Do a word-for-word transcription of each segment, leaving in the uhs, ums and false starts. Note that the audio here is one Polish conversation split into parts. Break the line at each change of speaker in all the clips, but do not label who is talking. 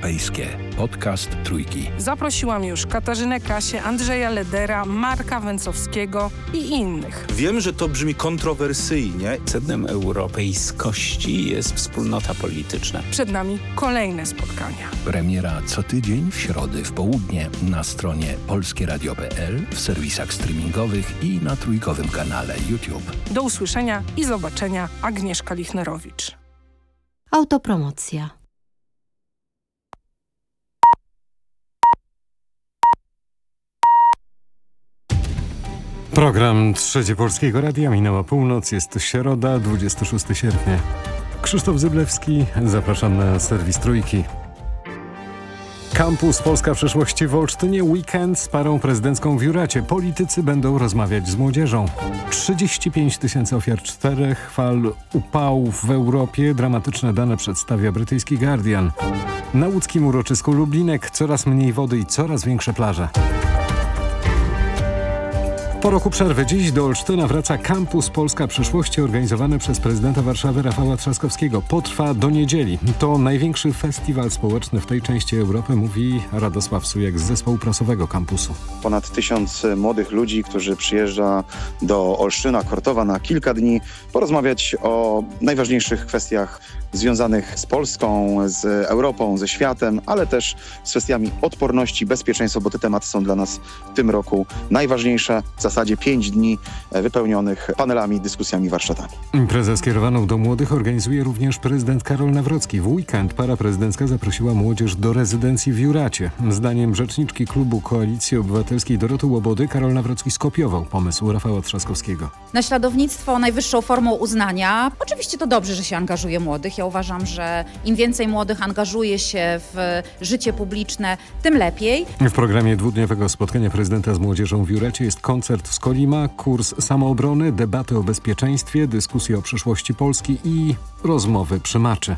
Europejskie. Podcast Trójki.
Zaprosiłam już Katarzynę Kasię, Andrzeja Ledera, Marka Węcowskiego i innych.
Wiem, że to brzmi kontrowersyjnie.
Sednem europejskości jest wspólnota polityczna.
Przed nami kolejne spotkania.
Premiera co tydzień w środę w południe na stronie polskie radio kropka p l, w serwisach streamingowych i na trójkowym kanale YouTube.
Do usłyszenia i zobaczenia. Agnieszka Lichnerowicz.
Autopromocja.
Program Trzecie Polskiego Radia, minęła północ, jest środa, dwudziestego szóstego sierpnia. Krzysztof Zyblewski, zapraszam na serwis Trójki. Kampus Polska Przyszłości w Olsztynie, weekend z parą prezydencką w Juracie. Politycy będą rozmawiać z młodzieżą. trzydzieści pięć tysięcy ofiar czterech fal upałów w Europie. Dramatyczne dane przedstawia brytyjski Guardian. Na łódzkim uroczysku Lublinek coraz mniej wody i coraz większe plaże. Po roku przerwy dziś do Olsztyna wraca Kampus Polska Przyszłości organizowany przez prezydenta Warszawy Rafała Trzaskowskiego. Potrwa do niedzieli. To największy festiwal społeczny w tej części Europy, mówi Radosław Sujek z zespołu prasowego kampusu.
Ponad tysiąc młodych ludzi, którzy przyjeżdża do Olsztyna, Kortowa na kilka dni porozmawiać o najważniejszych kwestiach związanych z Polską, z Europą, ze światem, ale też z kwestiami odporności, bezpieczeństwa, bo te tematy są dla nas w tym roku najważniejsze. W zasadzie pięć dni wypełnionych panelami, dyskusjami, warsztatami.
Imprezę skierowaną do młodych organizuje również prezydent Karol Nawrocki. W weekend para prezydencka zaprosiła młodzież do rezydencji w Juracie. Zdaniem rzeczniczki klubu Koalicji Obywatelskiej Doroty Łobody, Karol Nawrocki skopiował pomysł Rafała Trzaskowskiego.
Naśladownictwo najwyższą formą uznania. Oczywiście to dobrze, że się angażuje młodych. Ja uważam, że im więcej młodych angażuje się w życie publiczne, tym lepiej.
W programie dwudniowego spotkania prezydenta z młodzieżą w Juracie jest koncert z Kolima, kurs samoobrony, debaty o bezpieczeństwie, dyskusje o przyszłości Polski i rozmowy przy maczy.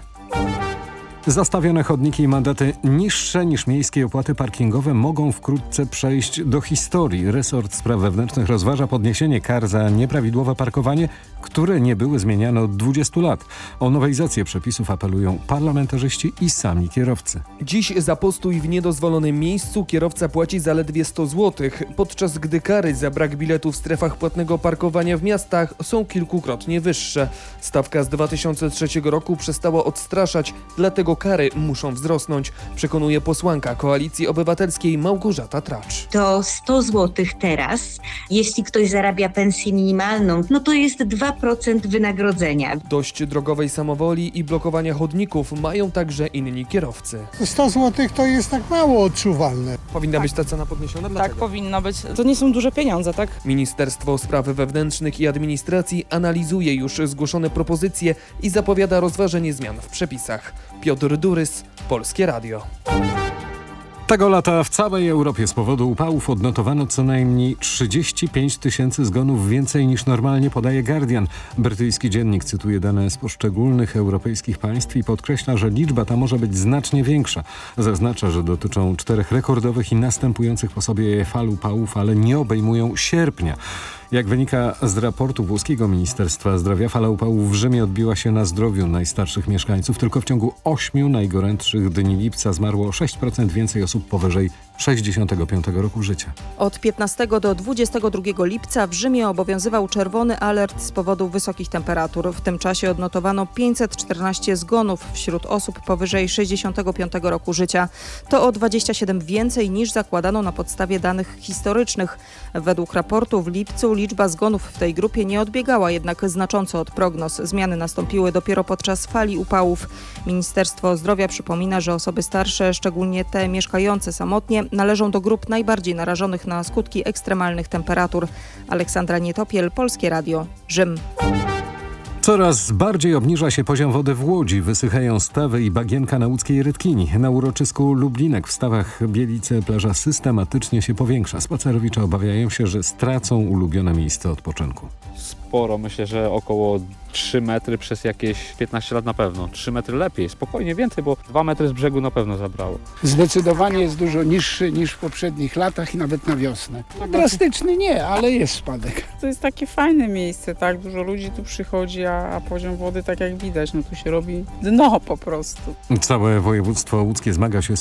Zastawione chodniki i mandaty niższe niż miejskie opłaty parkingowe mogą wkrótce przejść do historii. Resort Spraw Wewnętrznych rozważa podniesienie kar za nieprawidłowe parkowanie, które nie były zmieniane od dwudziestu lat. O nowelizację przepisów apelują parlamentarzyści i sami kierowcy.
Dziś za postój w niedozwolonym miejscu kierowca płaci zaledwie sto złotych, podczas gdy kary za brak biletu w strefach płatnego parkowania w miastach są kilkukrotnie wyższe. Stawka z dwa tysiące trzeciego roku przestała odstraszać, dlatego kary muszą wzrosnąć, przekonuje posłanka Koalicji Obywatelskiej Małgorzata Tracz.
To sto złotych teraz, jeśli ktoś zarabia pensję minimalną, no to jest dwa procent wynagrodzenia.
Dość drogowej samowoli i blokowania chodników mają także inni kierowcy.
sto złotych to jest tak mało odczuwalne.
Powinna tak być ta cena podniesiona? Dlaczego?
Tak, powinna być. To nie są duże pieniądze, tak?
Ministerstwo Spraw Wewnętrznych i Administracji analizuje już zgłoszone propozycje i zapowiada rozważenie zmian w przepisach. Piotr Durys, Polskie Radio.
Tego lata w całej Europie z powodu upałów odnotowano co najmniej trzydzieści pięć tysięcy zgonów więcej niż normalnie, podaje Guardian. Brytyjski dziennik cytuje dane z poszczególnych europejskich państw i podkreśla, że liczba ta może być znacznie większa. Zaznacza, że dotyczą czterech rekordowych i następujących po sobie fal upałów, ale nie obejmują sierpnia. Jak wynika z raportu włoskiego Ministerstwa Zdrowia, fala upałów w Rzymie odbiła się na zdrowiu najstarszych mieszkańców. Tylko w ciągu ośmiu najgorętszych dni lipca zmarło o sześć procent więcej osób powyżej sześćdziesiątego piątego roku życia.
Od piętnastego do dwudziestego drugiego lipca w Rzymie obowiązywał czerwony alert z powodu wysokich temperatur. W tym czasie odnotowano pięćset czternaście zgonów wśród osób powyżej sześćdziesiątego piątego roku życia. To o dwadzieścia siedem więcej niż zakładano na podstawie danych historycznych. Według raportu w lipcu liczba zgonów w tej grupie nie odbiegała jednak znacząco od prognoz. Zmiany nastąpiły dopiero podczas fali upałów. Ministerstwo Zdrowia przypomina, że osoby starsze, szczególnie te mieszkające samotnie, należą do grup najbardziej narażonych na skutki ekstremalnych temperatur. Aleksandra Nietopiel, Polskie Radio, Rzym.
Coraz bardziej obniża się poziom wody w Łodzi. Wysychają stawy i bagienka na łódzkiej Rytkini. Na uroczysku Lublinek w stawach Bielice plaża systematycznie się powiększa. Spacerowicze obawiają się, że stracą ulubione miejsce odpoczynku.
Sporo, myślę, że około trzy metry przez jakieś piętnaście lat na pewno. trzy metry lepiej, spokojnie więcej, bo dwa metry z brzegu na pewno zabrało.
Zdecydowanie jest dużo niższy niż w poprzednich latach i nawet na wiosnę. No, drastyczny nie, ale jest spadek.
To jest takie fajne miejsce, tak? Dużo ludzi tu przychodzi, a, a poziom wody, tak jak widać, no tu się robi dno po prostu.
Całe województwo łódzkie zmaga się z